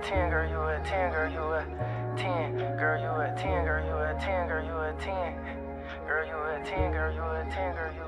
10, girl, you a 10, girl, you a 10, girl, you a 10, girl, you a 10, girl, you a 10, girl, you a 10, girl, you a 10, girl, you